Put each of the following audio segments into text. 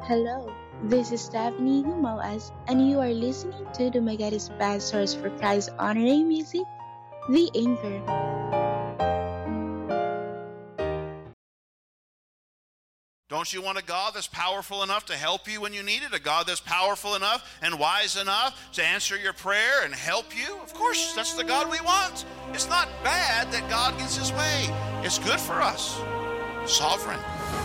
Hello, this is Stephanie Humoas, and you are listening to the Magatis best source for Christ honoring music, The Anchor. Don't you want a God that's powerful enough to help you when you need it? A God that's powerful enough and wise enough to answer your prayer and help you? Of course, that's the God we want. It's not bad that God gets his way. It's good for us. Sovereign.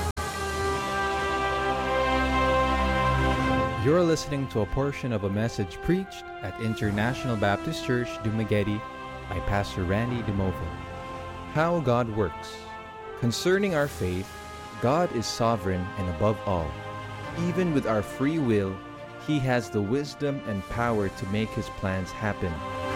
You're listening to a portion of a message preached at International Baptist Church, Dumaguete by Pastor Randy DeMovo. How God Works. Concerning our faith, God is sovereign and above all. Even with our free will, He has the wisdom and power to make His plans happen.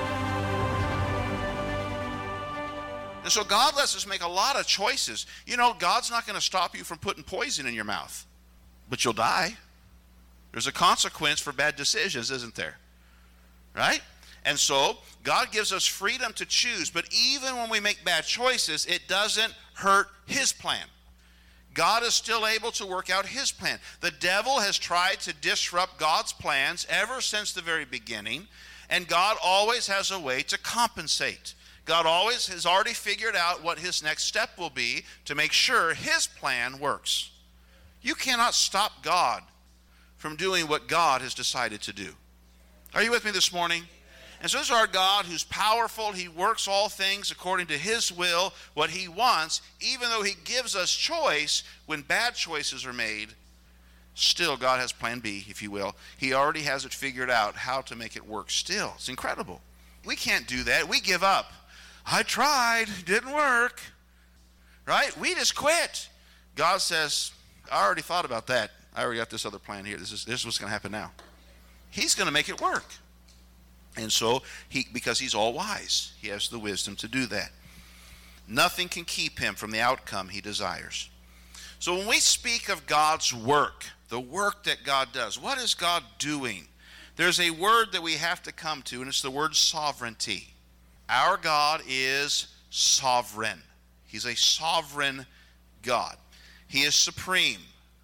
And so God lets us make a lot of choices. You know, God's not going to stop you from putting poison in your mouth, but you'll die. There's a consequence for bad decisions, isn't there? Right? And so God gives us freedom to choose, but even when we make bad choices, it doesn't hurt His plan. God is still able to work out His plan. The devil has tried to disrupt God's plans ever since the very beginning, and God always has a way to compensate. God always has already figured out what His next step will be to make sure His plan works. You cannot stop God from doing what God has decided to do. Are you with me this morning? And so this is our God who's powerful. He works all things according to His will, what He wants. Even though He gives us choice when bad choices are made, still God has plan B, if you will. He already has it figured out how to make it work still. It's incredible. We can't do that. We give up. I tried. Didn't work. Right? We just quit. God says, I already thought about that. I already got this other plan here. This is what's going to happen now. He's going to make it work. And so, because He's all wise, He has the wisdom to do that. Nothing can keep Him from the outcome He desires. So when we speak of God's work, the work that God does, what is God doing? There's a word that we have to come to, and it's the word sovereignty. Our God is sovereign. He's a sovereign God. He is supreme.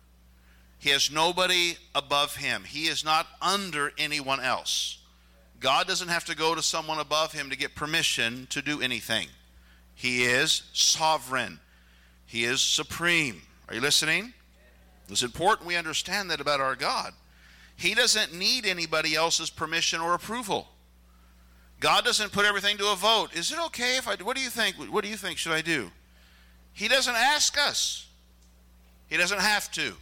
He has nobody above Him. He is not under anyone else. God doesn't have to go to someone above Him to get permission to do anything. He is sovereign. He is supreme. Are you listening? It's important we understand that about our God. He doesn't need anybody else's permission or approval. God doesn't put everything to a vote. Is it okay if I do? What do you think? What do you think should I do? He doesn't ask us. He doesn't have to.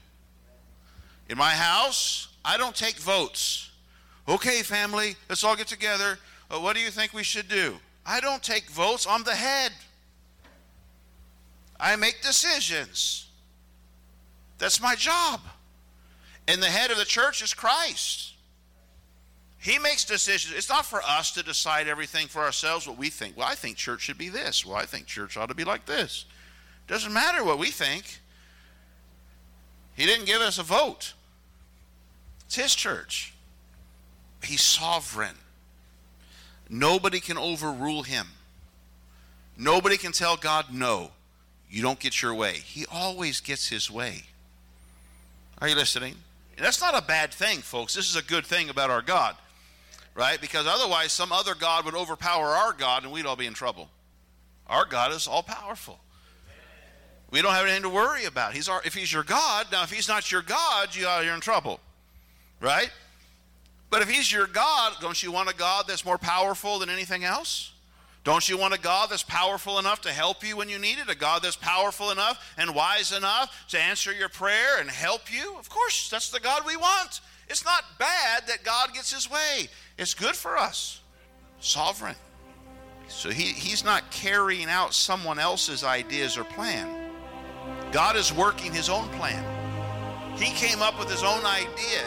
In my house, I don't take votes. Okay, family, let's all get together. What do you think we should do? I don't take votes. I'm the head. I make decisions. That's my job. And the head of the church is Christ. He makes decisions. It's not for us to decide everything for ourselves, what we think. Well, I think church should be this. Well, I think church ought to be like this. Doesn't matter what we think. He didn't give us a vote. It's His church. He's sovereign. Nobody can overrule Him. Nobody can tell God, no, you don't get your way. He always gets His way. Are you listening? And that's not a bad thing, folks. This is a good thing about our God, right? Because otherwise some other God would overpower our God and we'd all be in trouble. Our God is all-powerful. We don't have anything to worry about. If He's your God, now if He's not your God, you're in trouble, right? But if He's your God, don't you want a God that's more powerful than anything else? Don't you want a God that's powerful enough to help you when you need it? A God that's powerful enough and wise enough to answer your prayer and help you? Of course, that's the God we want. It's not bad that God gets His way. It's good for us. Sovereign. So He's not carrying out someone else's ideas or plan. God is working His own plan. He came up with His own idea.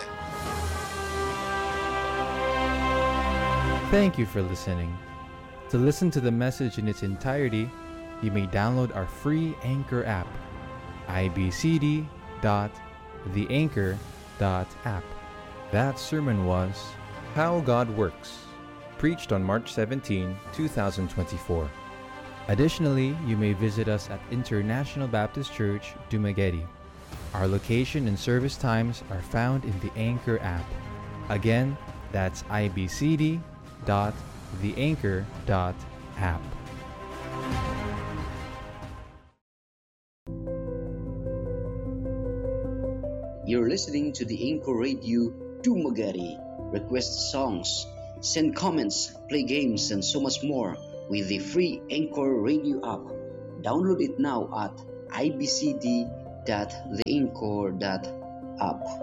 Thank you for listening. To listen to the message in its entirety, you may download our free Anchor app, ibcd.theanchor.app. That sermon was How God Works, preached on March 17, 2024. Additionally, you may visit us at International Baptist Church, Dumaguete. Our location and service times are found in the Anchor app. Again, that's ibcd.theanchor.app. You're listening to the Anchor Radio Dumaguete. Request songs, send comments, play games, and so much more with the free Anchor Radio app. Download it now at ibcd.theanchor.app.